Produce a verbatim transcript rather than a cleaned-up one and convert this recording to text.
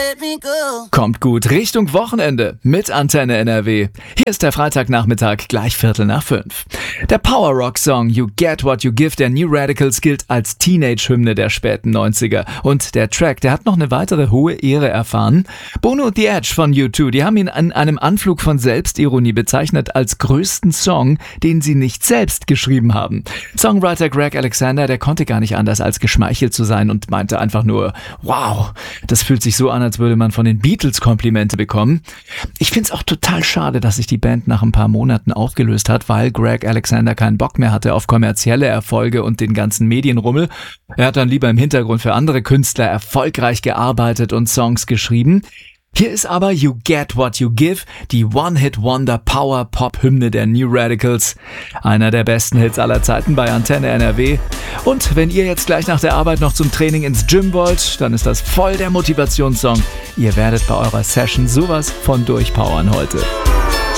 let me go. Kommt gut Richtung Wochenende mit Antenne N R W. Hier ist der Freitagnachmittag, gleich Viertel nach fünf. Der Power-Rock-Song You Get What You Give der New Radicals gilt als Teenage-Hymne der späten neunziger. Und der Track, der hat noch eine weitere hohe Ehre erfahren. Bono und The Edge von U zwei, die haben ihn in einem Anflug von Selbstironie bezeichnet als größten Song, den sie nicht selbst geschrieben haben. Songwriter Greg Alexander, der konnte gar nicht anders als geschmeichelt zu sein und meinte einfach nur, wow, das fühlt sich so an, als würde man von den Beatles Komplimente bekommen. Ich find's auch total schade, dass sich die Band nach ein paar Monaten aufgelöst hat, weil Greg Alexander keinen Bock mehr hatte auf kommerzielle Erfolge und den ganzen Medienrummel. Er hat dann lieber im Hintergrund für andere Künstler erfolgreich gearbeitet und Songs geschrieben. Hier ist aber You Get What You Give, die One-Hit-Wonder-Power-Pop-Hymne der New Radicals. Einer der besten Hits aller Zeiten bei Antenne N R W. Und wenn ihr jetzt gleich nach der Arbeit noch zum Training ins Gym wollt, dann ist das voll der Motivationssong. Ihr werdet bei eurer Session sowas von durchpowern heute.